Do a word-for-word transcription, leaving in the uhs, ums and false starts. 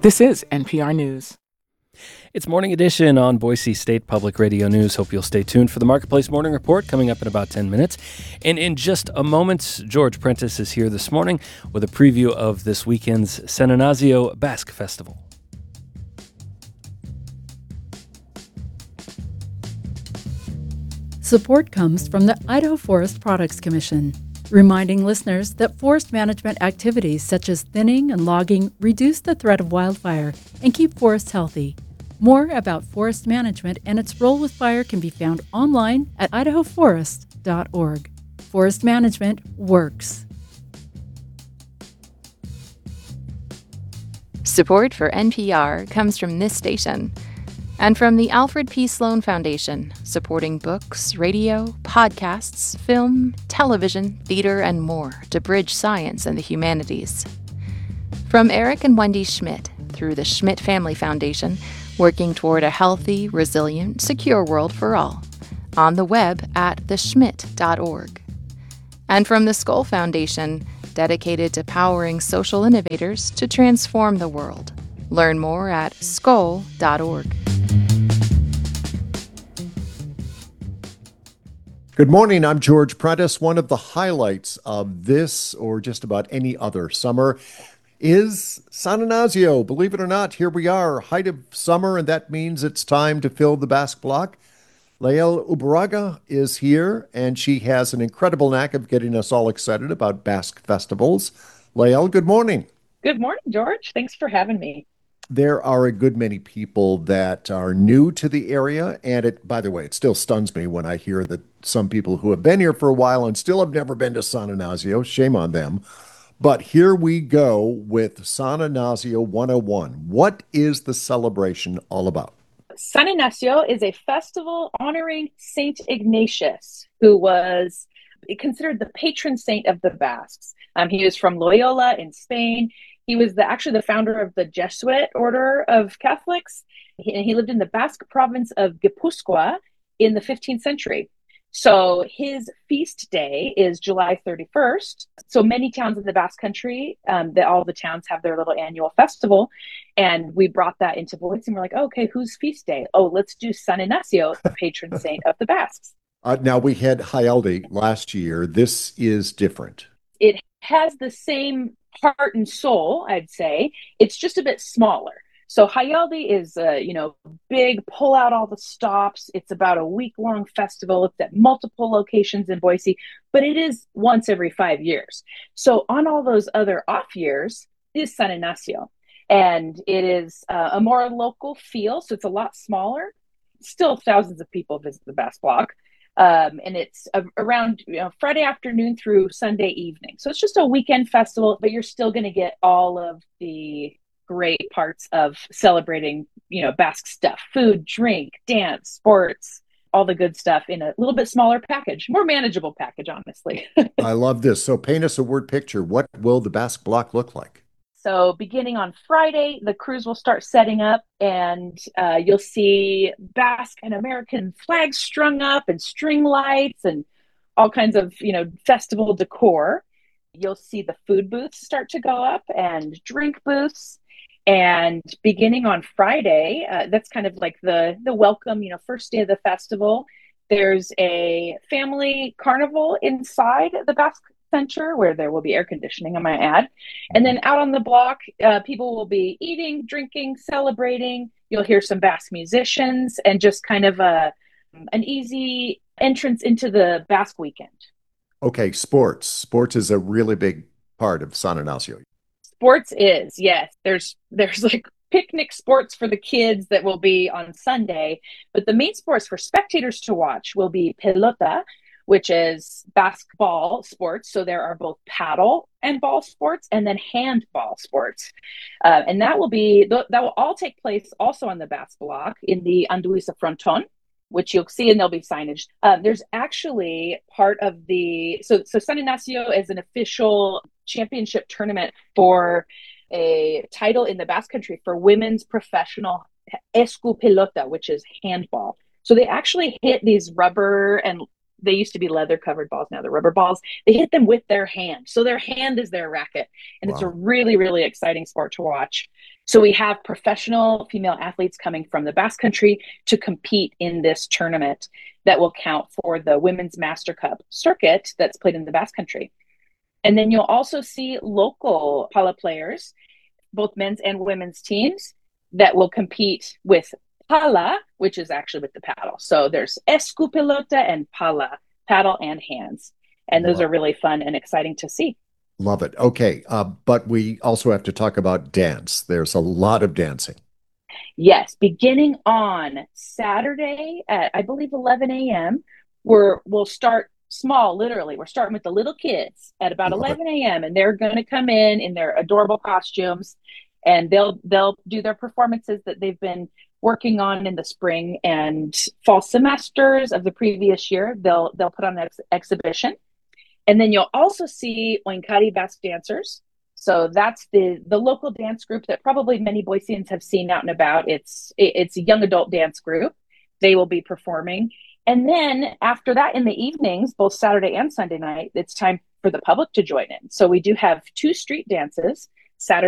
This is N P R News. It's Morning Edition on Boise State Public Radio News. Hope you'll stay tuned for the Marketplace Morning Report coming up in about ten minutes. And in just a moment, George Prentice is here this morning with a preview of this weekend's San Ignacio Basque Festival. Support comes from the Idaho Forest Products Commission, reminding listeners that forest management activities such as thinning and logging reduce the threat of wildfire and keep forests healthy. More about forest management and its role with fire can be found online at idaho forest dot org. Forest management works. Support for N P R comes from this station and from the Alfred P. Sloan Foundation, supporting books, radio, podcasts, film, television, theater, and more to bridge science and the humanities. From Eric and Wendy Schmidt through the Schmidt Family Foundation, working toward a healthy, resilient, secure world for all. On the web at the schmidt dot org. And from the Skoll Foundation, dedicated to powering social innovators to transform the world. Learn more at skoll dot org. Good morning, I'm George Prentice. One of the highlights of this, or just about any other summer, is San Ignacio. Believe it or not, here we are, height of summer, and that means it's time to fill the Basque Block. Lael Ubaraga is here, and she has an incredible knack of getting us all excited about Basque festivals. Lael, good morning. Good morning, George. Thanks for having me. There are a good many people that are new to the area, and it, by the way, it still stuns me when I hear that some people who have been here for a while and still have never been to San Ignacio. Shame on them. But here we go with San Ignacio one oh one. What is the celebration all about? San Ignacio is a festival honoring Saint Ignatius, who was considered the patron saint of the Basques. Um, he was from Loyola in Spain. He was the, actually the founder of the Jesuit order of Catholics. He, and he lived in the Basque province of Gipuzkoa in the fifteenth century. So his feast day is July thirty-first. So many towns in the Basque Country, um, that all the towns have their little annual festival. And we brought that into Boise and we're like, oh, okay, whose feast day? Oh, let's do San Ignacio, the patron saint of the Basques. Uh, now, we had Jaialdi last year. This is different. It has the same heart and soul, I'd say. It's just a bit smaller. So Jaialdi is, uh, you know, big, pull out all the stops. It's about a week-long festival. It's at multiple locations in Boise, but it is once every five years. So on all those other off years is San Ignacio. And it is uh, a more local feel, so it's a lot smaller. Still thousands of people visit the Basque Block. Um, and it's uh, around you know, Friday afternoon through Sunday evening. So it's just a weekend festival, but you're still going to get all of the great parts of celebrating, you know, Basque stuff, food, drink, dance, sports, all the good stuff in a little bit smaller package, more manageable package, honestly. I love this. So paint us a word picture. What will the Basque Block look like? So beginning on Friday, the crews will start setting up and uh, you'll see Basque and American flags strung up and string lights and all kinds of, you know, festival decor. You'll see the food booths start to go up and drink booths. And beginning on Friday, uh, that's kind of like the, the welcome, you know, first day of the festival. There's a family carnival inside the Basque Center where there will be air conditioning, I might add. And then out on the block, uh, people will be eating, drinking, celebrating. You'll hear some Basque musicians and just kind of a an easy entrance into the Basque weekend. Okay, sports. Sports is a really big part of San Ignacio. Sports is, yes. There's there's like picnic sports for the kids that will be on Sunday, but the main sports for spectators to watch will be pelota, which is basketball sports. So there are both paddle and ball sports and then handball sports. Uh, and that will be, that will all take place also on the Basque Block in the Anduisa Fronton, which you'll see and there'll be signage. Um, there's actually part of the, so, so San Ignacio is an official championship tournament for a title in the Basque Country for women's professional esku pelota, which is handball. So they actually hit these rubber and they used to be leather covered balls. Now they're rubber balls. They hit them with their hand. So their hand is their racket. And wow. It's a really, really exciting sport to watch. So we have professional female athletes coming from the Basque Country to compete in this tournament that will count for the Women's Master Cup circuit that's played in the Basque Country. And then you'll also see local pala players, both men's and women's teams, that will compete with pala, which is actually with the paddle. So there's escupilota and pala, paddle and hands. And those Wow. are really fun and exciting to see. Love it. Okay. Uh, but we also have to talk about dance. There's a lot of dancing. Yes, beginning on Saturday at, I believe, eleven a.m., we're, we'll start small, literally. We're starting with the little kids at about Love it. eleven a.m., and they're going to come in in their adorable costumes, and they'll they'll do their performances that they've been working on in the spring and fall semesters of the previous year. They'll they'll put on an ex- exhibition. And then you'll also see Oinkari Basque dancers. So that's the the local dance group that probably many Boiseans have seen out and about. It's it, it's a young adult dance group. They will be performing. And then after that, in the evenings, both Saturday and Sunday night, it's time for the public to join in. So we do have two street dances Saturday